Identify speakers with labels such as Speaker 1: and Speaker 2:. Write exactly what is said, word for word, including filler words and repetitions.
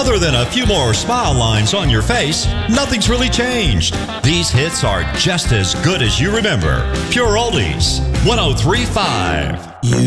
Speaker 1: Other than a few more smile lines on your face, nothing's really changed. These hits are just as good as you remember. Pure Oldies, one oh three point five.
Speaker 2: You